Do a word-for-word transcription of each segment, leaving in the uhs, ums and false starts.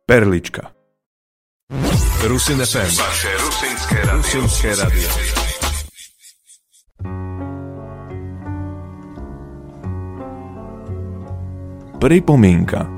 Perlička. Rusin ef em. Vaše rusinské rádio. Rusinské rádio. Pripomienka.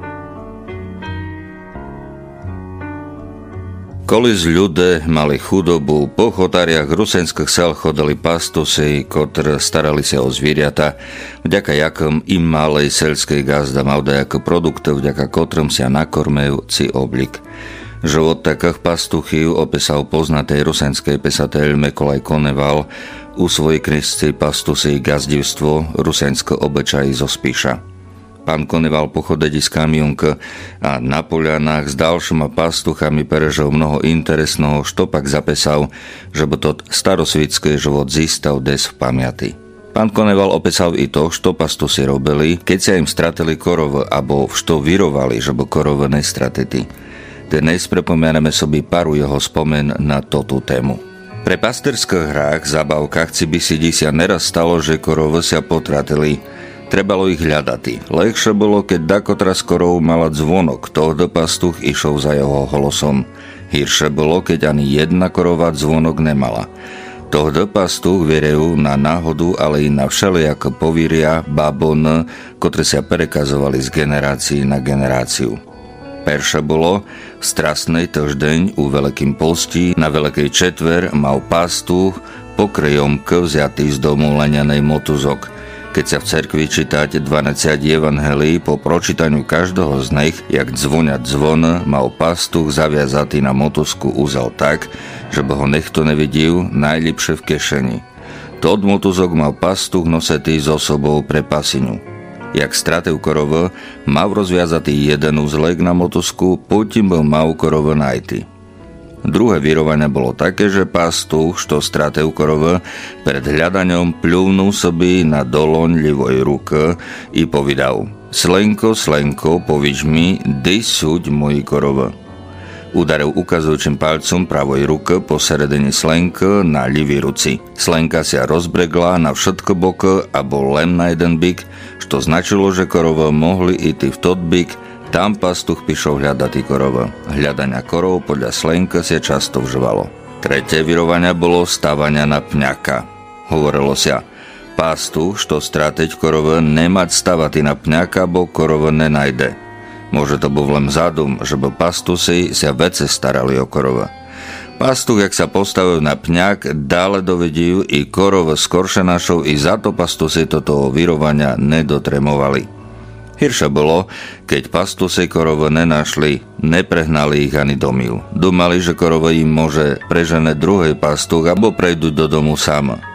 Kolis ľude mali chudobu, po chotariach rusenských sel chodili pastusi, kotr starali sa o zvieratá, vďaka jakom im malej selskej gazda mal dajako produktov, vďaka kotrom sa nakormejúci oblik. Život takých pastuchів opísal poznatý rusenský pesateľ Mekolaj Koneval u svojej knižci Pastusy gazdivstvo, rusenské obyčaji zo Spiša. Pán Koneval pochodedi z Kamionka a na Polianách s ďalšíma pastuchami prežil mnoho interesného, što pak zapesal, že by to starosvitský život zístal des v pamiaty. Pán Koneval opísal i to, što pastusi robili, keď sa im stratili korov, abo što virovali, že by korov nestratili. Dnes prepomeneme sobi paru jeho spomen na toto tému. Pre pasterských hrách, zabavkách ci by si disia neraz stalo, že korov sa potratili. Trebalo ich hľadať. Lehšie bolo, keď dakotra z korov mala zvonok, tohto pastuch išiel za jeho holosom. Hýršie bolo, keď ani jedna korova zvonok nemala. Tohto pastuch vierejú na náhodu, ale i na všelijako povíria, babon, ktoré sa prekazovali z generácií na generáciu. Perše bolo, v strasnej týždeň u Veľkým postí na Veľkej četver mal pastuch pokrejomk vziatý z domu leňanej motuzok. Keď sa v cerkvi čítať dvanásť evangelí, po pročítaniu každého z nich, jak dzvoniať zvon, mal pastuch zaviazatý na motuzku úzel tak, že by ho niekto nevidel, najlepšie v kešeni. Tod motuzok mal pastuch nosetý so sobou pre pasinu. Jak stratil korov, mal rozviazatý jeden uzlek na motuzku, potom bol mal korov najty. Druhé vyrovanie bolo také, že pastuch, što stratil korov, pred hľadaním pľúvnul sobi na doloň ľivoj ruky i povedal: Slenko, Slenko, povíč mi, dej súď moji korov. Udaril ukazujúcim palcom pravoj ruky po sredení Slenka na ľivej ruci. Slenka sa rozbregla na všetko boky a bol len na jeden byk, što značilo, že korov mohli ísť v tot byk. Tam pastuch pišol hľadať korov. Hľadania korov podľa Slenka sa často vžvalo. Tretie vyrovania bolo stavania na pňaka. Hovorilo sa: pastuch, što stratiť korov, nemať stavati na pňaka, bo korov nenajde. Môže to bol len zadum, že by pastusi sa vece starali o korov. Pastuch, jak sa postavil na pňak, dále dovedí i korov skorše našou, i za to pastusi toto vyrovania nedotremovali. Hýršie bolo, keď pastusi korov nenašli, neprehnali ich ani domil. Dumali, že korov im môže preženať druhý pastuch, abo prejdú do domu sám.